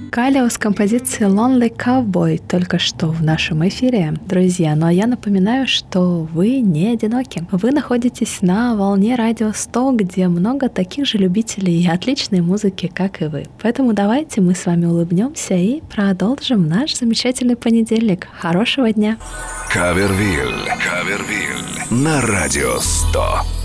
Калио с композицией Lonely Cowboy только что в нашем эфире, друзья. Но я напоминаю, что вы не одиноки. Вы находитесь на волне Радио 100, где много таких же любителей отличной музыки, как и вы. Поэтому давайте мы с вами улыбнемся и продолжим наш замечательный понедельник. Хорошего дня! Кавервиль на Радио 100.